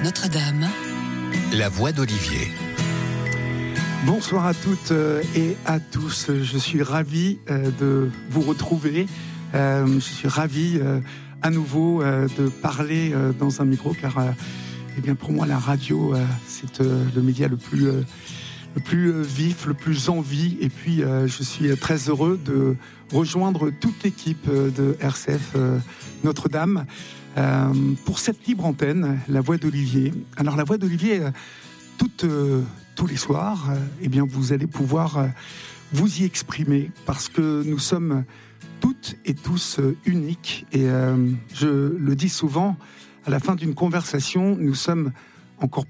sur Notre-Dame. La voix d'Olivier. Bonsoir à toutes et à tous. Je suis ravi de vous retrouver. Je suis ravi à nouveau de parler dans un micro car eh bien pour moi la radio c'est le média le plus vif, le plus en vie. Et puis je suis très heureux de rejoindre toute l'équipe de RCF Notre-Dame pour cette libre antenne, la voix d'Olivier. Alors la voix d'Olivier, tous les soirs, eh bien vous allez pouvoir vous y exprimer parce que nous sommes toutes et tous uniques. Et je le dis souvent, à la fin d'une conversation, nous sommes encore